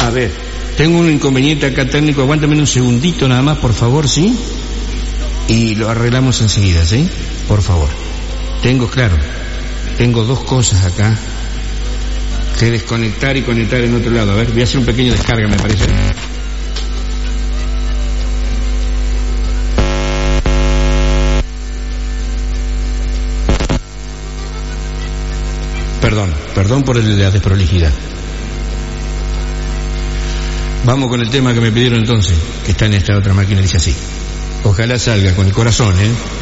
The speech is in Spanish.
A ver, tengo un inconveniente acá técnico, aguántame un segundito nada más, por favor, ¿sí? Y lo arreglamos enseguida, ¿sí? Por favor. Tengo dos cosas acá que desconectar y conectar en otro lado. A ver, voy a hacer un pequeño descarga, me parece. Perdón por la desprolijidad. Vamos con el tema que me pidieron entonces, que está en esta otra máquina, dice así. Ojalá salga con el corazón, ¿eh?